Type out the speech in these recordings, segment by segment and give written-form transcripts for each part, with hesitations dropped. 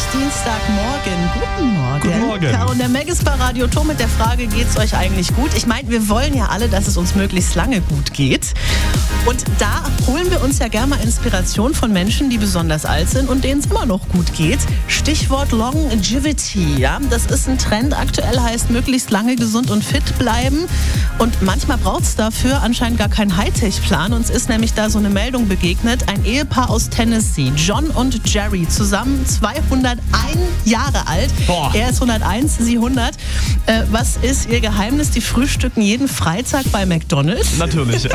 Dienstagmorgen. Guten Morgen. Guten Morgen. Caro und der Meg ist bei Radio Ton mit der Frage, geht's euch eigentlich gut? Ich meine, wir wollen ja alle, dass es uns möglichst lange gut geht. Und da holen wir uns ja gerne mal Inspiration von Menschen, die besonders alt sind und denen es immer noch gut geht. Stichwort Longevity. Ja? Das ist ein Trend. Aktuell heißt möglichst lange gesund und fit bleiben. Und manchmal braucht es dafür anscheinend gar keinen Hightech-Plan. Uns ist nämlich da so eine Meldung begegnet. Ein Ehepaar aus Tennessee, John und Jerry, zusammen 201 Jahre alt. Boah. Er ist 101, sie 100. Was ist ihr Geheimnis? Die frühstücken jeden Freitag bei McDonald's. Natürlich.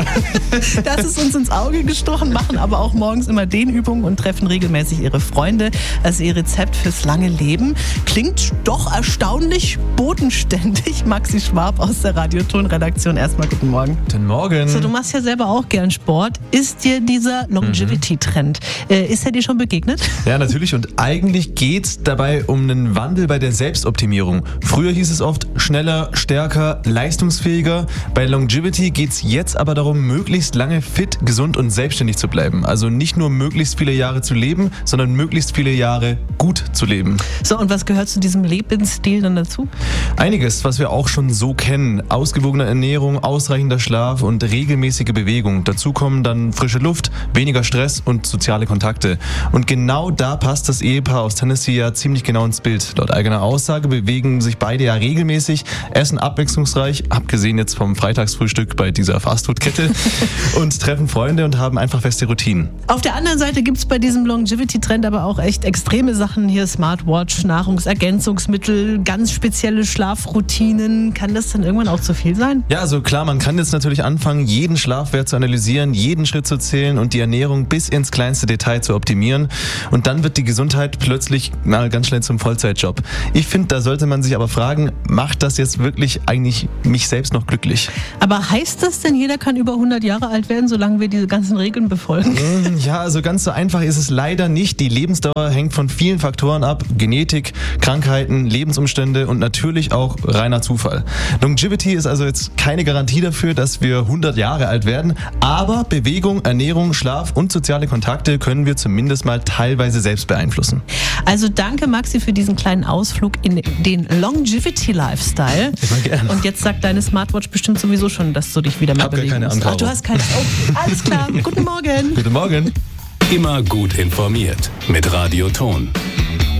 Das ist uns ins Auge gestochen, machen aber auch morgens immer Dehnübungen und treffen regelmäßig ihre Freunde. Also ihr Rezept fürs lange Leben. Klingt doch erstaunlich bodenständig. Maxi Schwab aus der Radioton-Redaktion. Erstmal guten Morgen. Guten Morgen. So, du machst ja selber auch gern Sport. Ist dir dieser Longevity-Trend, ist er dir schon begegnet? Ja, natürlich. Und eigentlich geht es dabei um einen Wandel bei der Selbstoptimierung. Früher hieß es oft schneller, stärker, leistungsfähiger. Bei Longevity geht es jetzt aber darum, möglichst lange fit, gesund und selbstständig zu bleiben. Also nicht nur möglichst viele Jahre zu leben, sondern möglichst viele Jahre gut zu leben. So, und was gehört zu diesem Lebensstil dann dazu? Einiges, was wir auch schon so kennen. Ausgewogene Ernährung, ausreichender Schlaf und regelmäßige Bewegung. Dazu kommen dann frische Luft, weniger Stress und soziale Kontakte. Und genau da passt das Ehepaar aus Tennessee ja ziemlich genau ins Bild. Laut eigener Aussage bewegen sich beide ja regelmäßig, essen abwechslungsreich, abgesehen jetzt vom Freitagsfrühstück bei dieser Fastfood-Kette und treffen Freunde und haben einfach feste Routinen. Auf der anderen Seite gibt es bei diesem Longevity-Trend aber auch echt extreme Sachen. Hier Smartwatch, Nahrungsergänzungsmittel, ganz spezielle Schlafroutinen. Kann das dann irgendwann auch zu viel sein? Ja, also klar, man kann jetzt natürlich anfangen, jeden Schlafwert zu analysieren, jeden Schritt zu zählen und die Ernährung bis ins kleinste Detail zu optimieren. Und dann wird die Gesundheit plötzlich mal ganz schnell zum Vollzeitjob. Ich finde, da sollte man sich aber fragen, macht das jetzt wirklich eigentlich mich selbst noch glücklich? Aber heißt das denn, jeder kann über 100 Jahre alt werden, solange wir diese ganzen Regeln befolgen? Ja, also ganz so einfach ist es leider nicht. Die Lebensdauer hängt von vielen Faktoren ab. Genetik, Krankheiten, Lebensumstände und natürlich auch reiner Zufall. Longevity ist also jetzt keine Garantie dafür, dass wir 100 Jahre alt werden, aber Bewegung, Ernährung, Schlaf und soziale Kontakte können wir zumindest mal teilweise selbst beeinflussen. Also danke Maxi für diesen kleinen Ausflug in den Longevity-Lifestyle. Immer gerne. Und jetzt sagt deine Smartwatch bestimmt sowieso schon, dass du dich wieder mehr bewegen keine musst. Ankara. Ach, du hast keine. Oh, alles klar. Guten Morgen. Guten Morgen. Immer gut informiert mit Radio Ton.